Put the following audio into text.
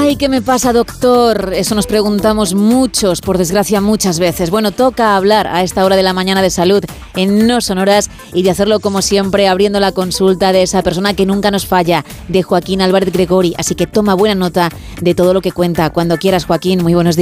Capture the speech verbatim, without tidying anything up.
Ay, ¿qué me pasa, doctor? Eso nos preguntamos muchos, por desgracia, muchas veces. Bueno, toca hablar a esta hora de la mañana de salud en No Sonoras y de hacerlo como siempre abriendo la consulta de esa persona que nunca nos falla, de Joaquín Álvarez Gregori. Así que toma buena nota de todo lo que cuenta. Cuando quieras, Joaquín, muy buenos días.